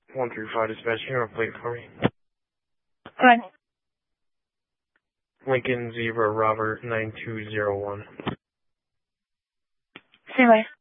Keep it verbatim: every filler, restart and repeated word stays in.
one three five dispatch, here on plate for me. Good. Lincoln Zebra Robert nine two zero one. Say what?